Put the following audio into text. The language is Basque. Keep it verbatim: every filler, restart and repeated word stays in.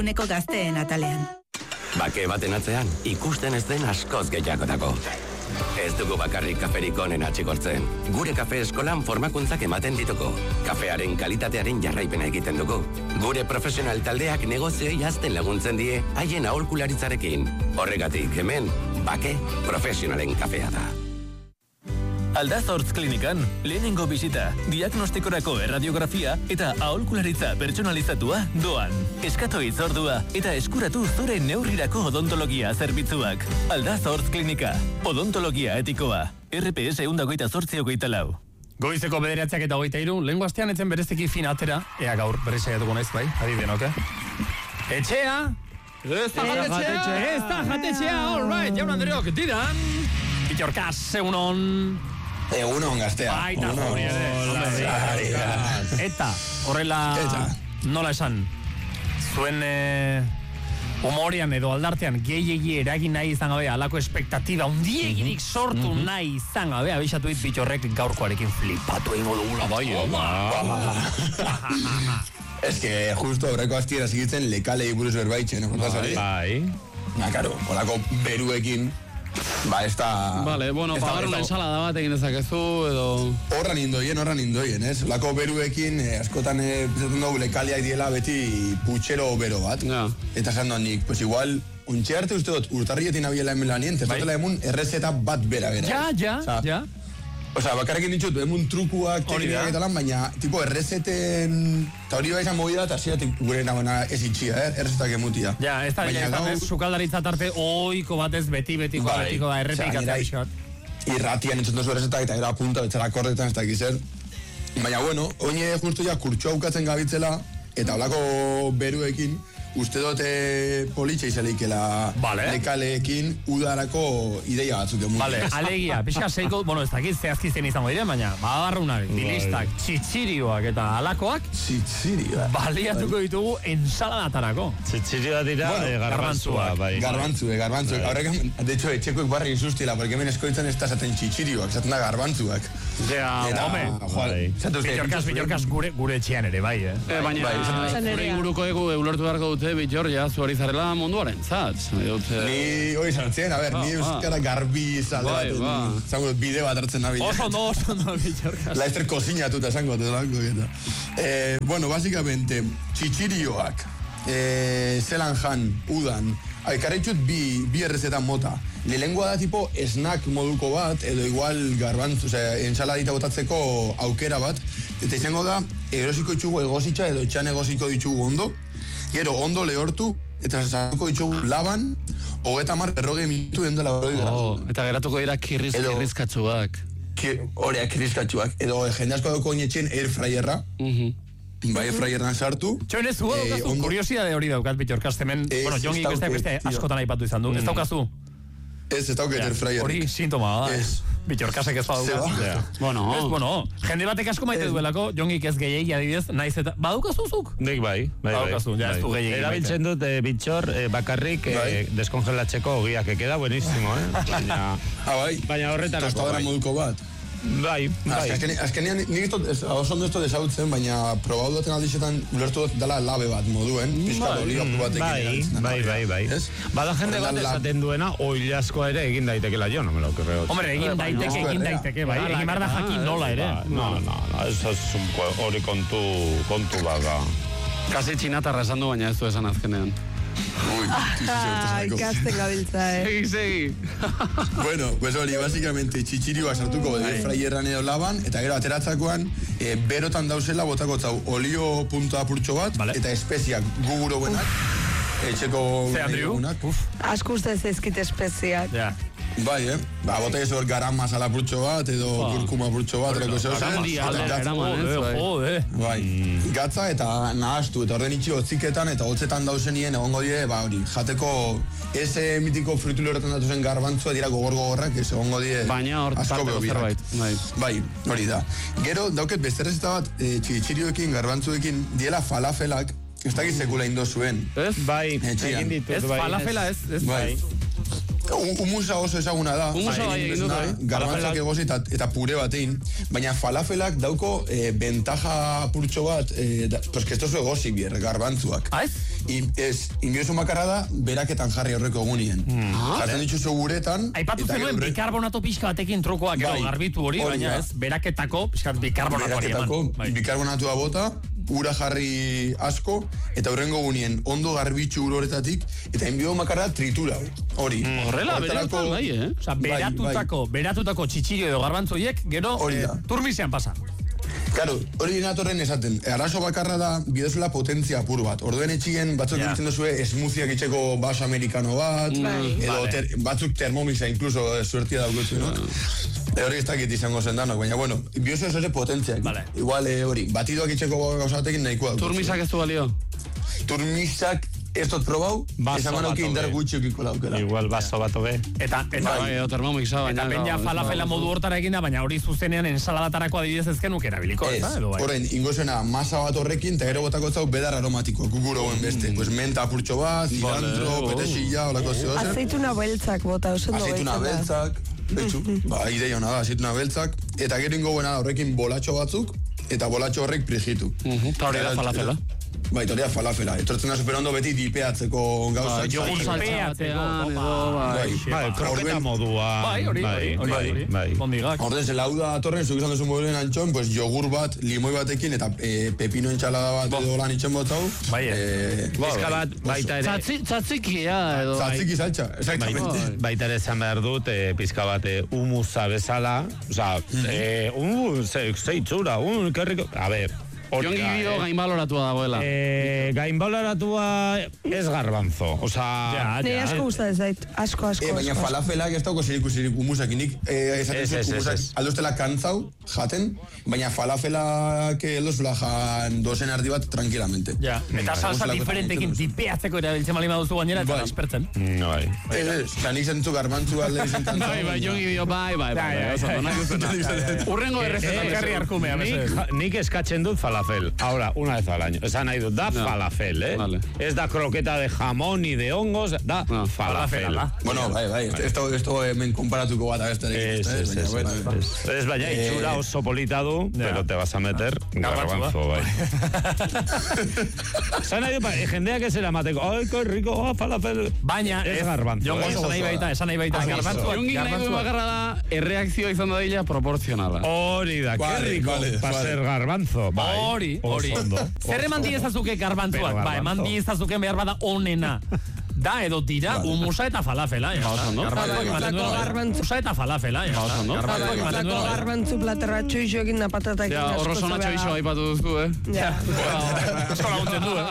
erdalduneko gazteen atalean. Bake baten atzean, ikusten ez den askoz gehiagotako. Ez dugu bakarrik kaferik onen atxikortzen. Gure kafe eskolan formakuntzak ematen dituko. Kafearen kalitatearen jarraipena egiten dugu. Gure profesional taldeak negozioei hazten laguntzen die, haien aholkularitzarekin. Horregatik hemen, bake profesionalen kafea da. Aldazortz klinikan, lehenengo bisita, diagnostikorako erradiografia eta aholkularitza pertsonalizatua doan. Eskatu hitzordua eta eskuratu zure neurrirako odontologia zerbitzuak. Aldazortz klinika, odontologia etikoa. R P S ehun eta hogeita zortzi hogeita lau. Goizeko bederatziak eta hogeita hiru, lehengo astean etzen bereziki fin atera, ea gaur berri saiatuko naiz, bai, adibidenoke. Etxea! Ez da jatetxea! Ez da jatetxea, all right, jaun Andreok, didan! Bitorkaz, egunon! Egunon gaztea. Baita, hori ere. Eta, horrela, nola esan, zuen eh, humorian edo aldartean gehiegi eragin nahi izan gabe, alako espektatiba undiegirik sortu mm-hmm. nahi izan gabe, abisatu dit Bitxorrek gaurkoarekin flipatu ingo dugula. Bai, Ez que justo aurreko astiera zigitzen lekalei buruz berbaitzen, kontaz hori? Bai. Na, karo, holako beruekin, ba, ez da... Vale, bueno, pagar una ensalada bat egin dezakezu, edo... Horran indoien, horran indoien, ez? Lako beruekin, eh, askotan eh, pizatzen dugu lekaliak diela beti putxero bero bat. Ja. Eta esan doan nik, pues igual, untxe arte uste dut, urtarrietin abiela hemen lanien, tezatela emun errezeta bat bera bera. Ja, ja, Osa, ja. Osa, bakarrekin ditut, emun trukuak, teknikak eta lan, baina, tipo, errezeten... Eta hori baizan movida, eta ziatik gure nagoena ez itxia, eh? Errezetak emutia. Ja, ez da, ja, ez ez, sukaldaritza tarte oiko batez beti, betiko, bai, betiko da, errepik eta isot. Irratian entzun dozu errezetak eta era punta, betzera akordetan, ez da egizer. Baina, bueno, oine justu ja kurtsu aukatzen gabitzela, eta holako beruekin, uste dote politxe izalikela vale. Lekaleekin udarako ideia batzuk emun. Vale, alegia, pixka seiko, bueno, ez dakit zehazki zen izango diren, baina badarrunak, bilistak, txitsirioak eta alakoak txitsirioak baliatuko ditugu ensaladarako. Txitsirioa dira bueno, eh, garbantzua, bai. Garbantzue, garbantzue. Horrek, de hecho, etxekoek barri insustila, porque hemen eskoitzen ez da zaten txitsirioak, zaten da garbantzuak. Ja, home, bitorkaz, bitorkaz gure, gure etxean ere, bai, eh? eh baina, gure inguruko egu eulortu beharko dute, Bitxor, ja, zuari zarela munduaren, zatz? Ni, hoi zantzen, a ber, ni euskara garbi zalde baten, zango bide bat hartzen nabil. Oso no, oso no, Bitxorkaz. Laizter kozinatuta zango, tezolanko, eta. Eh, bueno, básicamente, txitsirioak, eh, zelan jan, udan, aikarretxut bi, bi errezetan mota. Lehengoa da tipo snack moduko bat, edo igual garbantz, osea, ensaladita botatzeko aukera bat, eta izango da, erosiko ditugu egositza edo etxan egosiko ditugu ondo, gero ondo lehortu, eta sartuko ditugu laban, hogeta mar berroge minutu dendo la berroge gradu. Oh, eta geratuko dira kirriz, kirrizkatzuak. Horea, kirrizkatzuak. Edo jende asko duko oinetxen airfryerra. Mhm. Bai, airfryerran sartu. Txoen ez zuga daukazu, kuriosidade hori daukat, Bitxorkaz, hemen, bueno, jongi beste beste askotan aipatu izan du. Ez daukazu? Ez, ez dauket airfryerrik. Hori sintoma da. Ez. Bitxorkazek ez baduka. Bueno, ez, bueno, jende batek asko maite duelako, jongik ez gehiagi adibidez, naiz eta, badukazuzuk? Nik bai, bai, badukazu, ja, ez du gehiagi. Erabiltzen dut eh, bitxor eh, bakarrik eh, deskongelatzeko ogiak, ekeda buenísimo, eh? Baina, ah, bai. Baina horretarako. Tostadora moduko bat. Bai, bai. Azkenean, nik oso ondo esto desautzen, baina probau duten aldizetan ulertu dut dela labe bat moduen, pizka oliva probatekin. Bai, bai, bai, bai. Bada jende bat esaten duena, oilazkoa ere egin daitekela, jo, no me lo creo. Hombre, egin daiteke, egin daiteke, bai. Egin behar da jakin nola ere. No, no, no, eso es un hori kontu, kontu baga. Kasi txinatarra esan du, baina ez du esan azkenean. Ai, ikasten gabiltza, eh. Segi, segi. Bueno, pues hori, básicamente, txitsirioa sartuko de fraierran edo laban, eta gero ateratzakoan, eh, berotan dauzela botako zau olio punta apurtxo bat, vale. Eta espeziak guguro buenak, etxeko gunak. Asko uste ezkit espeziak. Ja. Bai, eh? Ba, bota ez hor garam masala apurtxo bat, edo oh. kurkuma apurtxo bat, eroko zeu zen. Jode, bai. Gatza eta nahastu, eta orden itxi hotziketan, eta hotzetan dauzenien egongo die, ba, hori, jateko eze mitiko fritu horretan datu zen garbantzua dira gogor-gogorrak, ez egongo die baina hor tarteko zerbait. Bai, hori da. Gero, dauket besterrezeta bat, e, txitxirioekin, garbantzuekin, diela falafelak, ez dakit sekula indo zuen. Ez? Bai, egin ditut. Ez, falafela ez, ez. Bai. Humusa oso ezaguna da. Humusa bai egin dut, bai. Garbantzak egozi eta, eta pure batein. Baina falafelak dauko eh, bentaja purtxo bat, eh, da, pues que esto zu egozi bier, garbantzuak. Ah, ez? I, ez, ingreso makarra da, beraketan jarri horreko egunien. Mm. Jartzen ditzuzu guretan. Aipatu zenuen horre... bikarbonato pixka batekin trukoak bai, garbitu hori, baina ez, beraketako pixka bikarbonato hori eman. Beraketako, bai. Bikarbonatua bota, ura jarri asko, eta horrengo gunien ondo garbitzu uro horretatik, eta enbio makarra tritura hori. Mm. Horrela, beratutan bai, eh? Osa, beratutako, bai, bai. beratutako txitxirio edo garbantzoiek, gero, eh, turmisean pasa. Claro, hori natorren esaten, arazo bakarra da, bidezula potentzia apur bat. Orduen etxien, batzuk yeah. ditzen duzue, esmuziak itxeko bas amerikano bat, mm. edo vale. ter, batzuk termomisa, incluso, suertia daukutzu, no? E hori ez dakit izango zendanak, baina, bueno, biozu ez ere potentziak. Vale. Igual, eh, hori, batidoak itxeko gauzatekin nahikoa daukutzu. Turmisak ez du balio? Turmisak ez dut probau, esan manauki indar gutxi okiko laukela. Igual baso bat obe. Eta, eta, bai, edo termomisa, baina. Eta peña falafela modu hortara egina, baina hori zuzenean ensaladatarakoa adibidez ezken ukera biliko, ez, horren, ingozuena masa bat horrekin, eta gero botako zau bedar aromatikoa, kukuroen beste. Pues menta apurtxo bat, cilantro, peresilla, olako zeo zer. Aceituna beltzak bota, oso no beltzak. Aceituna beltzak, betxu, ba, ideia hona da, aceituna beltzak. Eta gero ingo buena da horrekin bolatxo batzuk, eta bolatxo horrek prijitu. Eta hori da falafela. Bai, torea falafela. Etortzen da superondo beti dipeatzeko gauzak. Ba, jogur saltzatean, edo, bai. Bai, kroketa modua. Bai, hori, hori, hori. Bai, bondigak. Orden, zela hau da atorren, zuk izan duzu moduen antxon, pues jogur bat, limoi batekin, eta e, pepino entxalada bat edo lan itxen botzau. Bai, eh. Bizka bat, baita ere. Tzatzikia, edo. Tzatziki saltza, exactamente. Baita ere zan behar dut, pizka bat, humusa bezala, oza, humus, zeitzura, humus, kerriko, a ber, Jongi dio gainbaloratua dagoela. Eh, gainbaloratua ez garbanzo. Osa... Ne asko gusta ez dait. Asko, asko. Eh, baina falafelak ez dauko ziriku ziriku humusakinik. Eh, ez, ez, ez, ez. Aldoztela kantzau, jaten, baina falafelak eldozula jan dozen ardi bat tranquilamente. Ja, eta salsa diferentekin tipeatzeko erabiltzen malima duzu gainera, eta aspertzen. No, bai. Ez, ez, zanik zentu garbantzu alde izan kantzau. Bai, bai, jongi dio, bai, bai, bai. Urrengo errezeta karri arkumea, nik eskatzen dut falafel. Falafel. Ahora, una vez al año. Esa nahi dut, da no. falafel, eh? Vale. Ez da croqueta de jamón ni de hongos, da no. falafel. falafel. Bueno, bai, bai. Vale. Esto, esto hemen komparatuko bat abestarekin. Es, es, es. Bueno, es, es baina eh, itxura oso polita du, yeah. pero te vas a meter garbanzo, bai. Esa nahi dut, jendeak ez eramateko, ai, que rico, oh, falafel. Baina, ez garbanzo. Jongo, esan nahi baita, esan nahi baita. Garbanzo. Jongi nahi dut bakarra da, erreakzioa izan da dila proporzionala. Hori da, que rico, pa ser garbanzo, bai. Hori, hori. Zer eman diezazuke garbantzuak? Ba, eman diezazuke behar bada onena. Da, edo dira, humusa eta falafela. Humusa eta falafela. Garbantzu platerra txoixo egin da patatak. Ja, horro zona txoixo haipatu duzu, eh? Ja. Esko laguntzen du, eh?